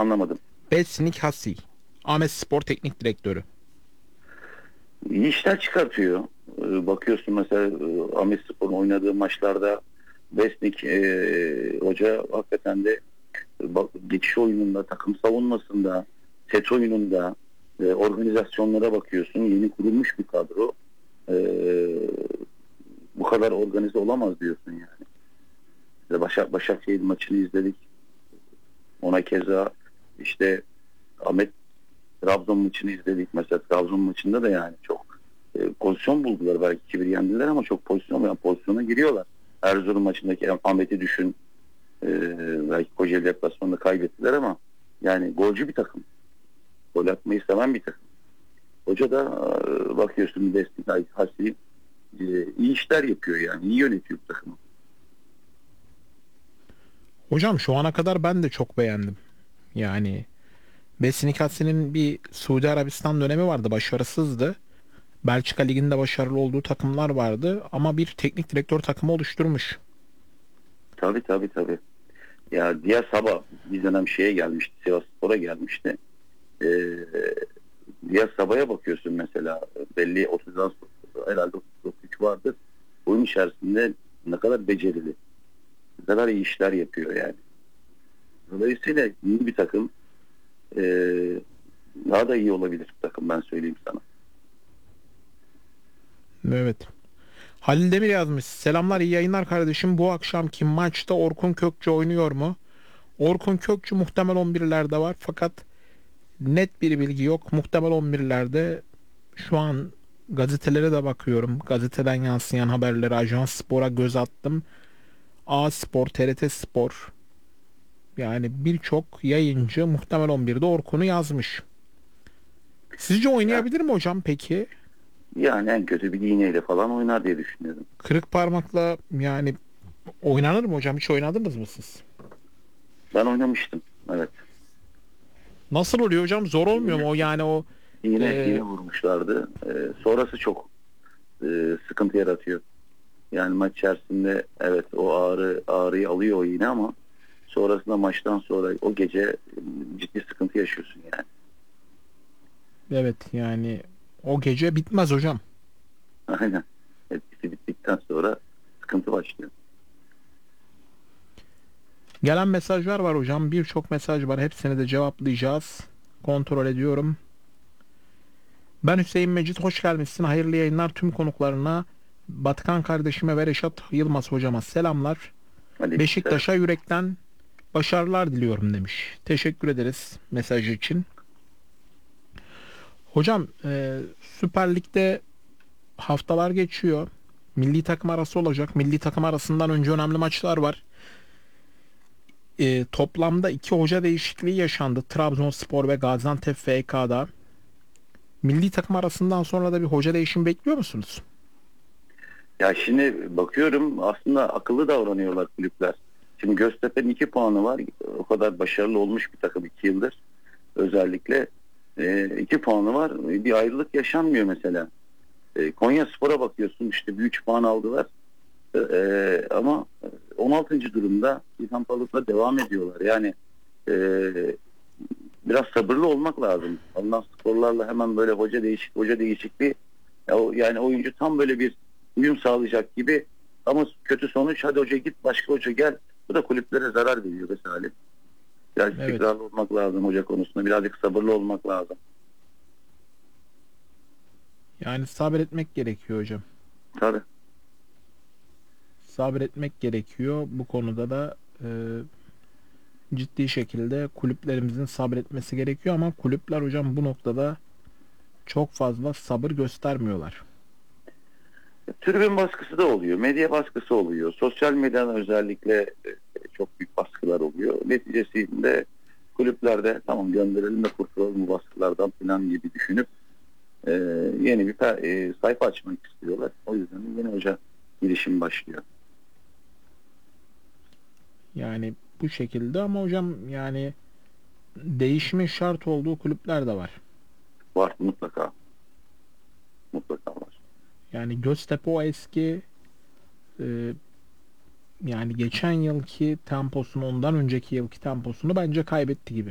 Anlamadım. Besnik Hasi. Ahmetspor Teknik Direktörü. İyi işler çıkartıyor. Bakıyorsun mesela Ahmetspor'un oynadığı maçlarda Besnik hoca hakikaten de geçiş oyununda, takım savunmasında, set oyununda, organizasyonlara bakıyorsun. Yeni kurulmuş bir kadro. E, Bu kadar organize olamaz diyorsun yani. İşte Başakşehir maçını izledik. Ona keza işte Ahmet Trabzon maçını izledik. Mesela Trabzon maçında da yani çok pozisyon buldular. Belki 2-1 yendiler ama çok pozisyona giriyorlar. Erzurum maçındaki Ahmet'i düşün. Belki Kocaeli deplasmanında kaybettiler ama yani golcü bir takım. Gol atmayı seven bir takım. Hoca da bakıyorsun Destin Hasi iyi işler yapıyor yani. İyi yönetiyor bu takımı. Hocam şu ana kadar ben de çok beğendim. Yani Besnik Hasi'nin bir Suudi Arabistan dönemi vardı. Başarısızdı. Belçika Ligi'nde başarılı olduğu takımlar vardı. Ama bir teknik direktör takımı oluşturmuş. Tabii tabii tabii. Ya Dia Sabah bir dönem şeye gelmişti. Sivasspor'a gelmişti. E, Dia Sabah'a bakıyorsun mesela. Belli 30'dan sonra herhalde 33 vardır. Oyun içerisinde ne kadar becerili. Ne kadar iyi işler yapıyor yani. Dolayısıyla iyi bir takım. E, Daha da iyi olabilir bir takım ben söyleyeyim sana. Evet. Halil Demir yazmış. Selamlar, iyi yayınlar kardeşim. Bu akşamki maçta Orkun Kökçü oynuyor mu? Orkun Kökçü muhtemel 11'lerde var fakat net bir bilgi yok. Muhtemel 11'lerde şu an gazetelere de bakıyorum. Gazeteden yansıyan haberlere, Ajans Spor'a göz attım. A Spor, TRT Spor, yani birçok yayıncı muhtemel 11'de Orkun'u yazmış. Sizce Ya, oynayabilir mi hocam peki? yani en kötü bir iğneyle falan oynar diye düşünüyorum. Kırık parmakla yani oynanır mı hocam? Hiç oynadınız mı siz? Ben oynamıştım. Evet. Nasıl oluyor hocam? Zor olmuyor mu İğne, o yani o iğne e, vurmuşlardı. Sonrası çok sıkıntı yaratıyor. Yani maç içerisinde evet o ağrıyı alıyor o iğne ama sonrasında maçtan sonra o gece ciddi sıkıntı yaşıyorsun yani. evet yani o gece bitmez hocam. Aynen. Etkisi bittikten sonra sıkıntı başlıyor. Gelen mesajlar var hocam. Birçok mesaj var. Hepsini de cevaplayacağız. Kontrol ediyorum. Ben Hüseyin Mecit. Hoş gelmişsin. Hayırlı yayınlar tüm konuklarına. Batıkan kardeşime ve Reşat Yılmaz hocama selamlar. Aleykümselam. Beşiktaş'a yürekten başarılar diliyorum demiş. Teşekkür ederiz mesajı için. Hocam Süper Lig'de haftalar geçiyor. Milli takım arası olacak. Milli takım arasından önce önemli maçlar var. Toplamda iki hoca değişikliği yaşandı. Trabzonspor ve Gaziantep FK'da. Milli takım arasından sonra da bir hoca değişimi bekliyor musunuz? Ya şimdi bakıyorum aslında akıllı davranıyorlar kulüpler. Şimdi Göztepe'nin 2 puanı var. O kadar başarılı olmuş bir takım 2 yıldır. Özellikle 2 puanı var. Bir ayrılık yaşanmıyor mesela. Konyaspor'a bakıyorsun işte bir 3 puan aldılar. Ama 16. durumda İlhan Palus'la devam ediyorlar. Yani e, biraz sabırlı olmak lazım. Alınan skorlarla hemen böyle hoca değişikliği yani oyuncu tam böyle bir uyum sağlayacak gibi ama kötü sonuç hadi hoca git başka hoca gel. Bu da kulüplere zarar veriyor mesela. Biraz Evet. istikrarlı olmak lazım hoca konusunda. Birazcık sabırlı olmak lazım. Yani sabretmek gerekiyor hocam. Tabii. Sabretmek gerekiyor. Bu konuda da ciddi şekilde kulüplerimizin sabretmesi gerekiyor ama kulüpler hocam bu noktada çok fazla sabır göstermiyorlar. Tribün baskısı da oluyor. Medya baskısı oluyor. Sosyal medyadan özellikle çok büyük baskılar oluyor. Neticesinde kulüplerde tamam gönderelim de kurtulalım bu baskılardan falan gibi düşünüp e, yeni bir sayfa açmak istiyorlar. O yüzden yeni hoca girişim başlıyor. Yani bu şekilde ama hocam yani değişimin şart olduğu kulüpler de var. Var mutlaka. Mutlaka var. Yani Göztepe o eski e, yani geçen yılki temposunu ondan önceki yılki temposunu bence kaybetti gibi.